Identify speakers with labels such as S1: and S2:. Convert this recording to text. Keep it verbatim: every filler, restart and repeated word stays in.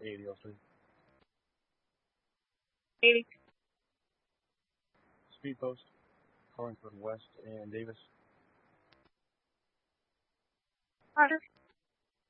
S1: eighty oh three.
S2: eighty.
S1: Speed post, Carlingford West and Davis.
S2: Roger.